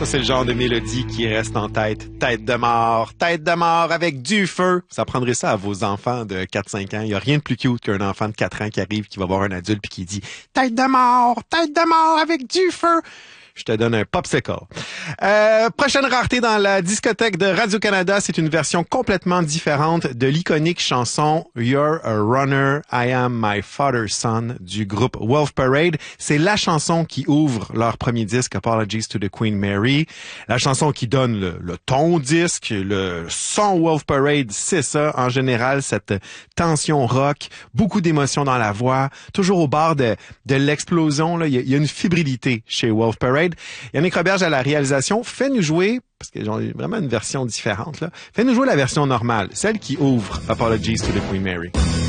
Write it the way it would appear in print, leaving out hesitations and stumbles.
Ça, c'est le genre de mélodie qui reste en tête. Tête de mort avec du feu. Ça prendrait ça à vos enfants de 4-5 ans. Il n'y a rien de plus cute qu'un enfant de 4 ans qui arrive, qui va voir un adulte puis qui dit « tête de mort avec du feu ». Je te donne un popsicle. Prochaine rareté dans la discothèque de Radio-Canada, c'est une version complètement différente de l'iconique chanson You're a Runner, I Am My Father's Son du groupe Wolf Parade. C'est la chanson qui ouvre leur premier disque, Apologies to the Queen Mary. La chanson qui donne le ton au disque, le son Wolf Parade, c'est ça. En général, cette tension rock, beaucoup d'émotions dans la voix, toujours au bord de l'explosion. Là, il y a une fébrilité chez Wolf Parade. Yannick Roberge à la réalisation, fais-nous jouer, parce que j'ai vraiment une version différente, là. Fais-nous jouer la version normale, celle qui ouvre Apologies to the Queen Mary.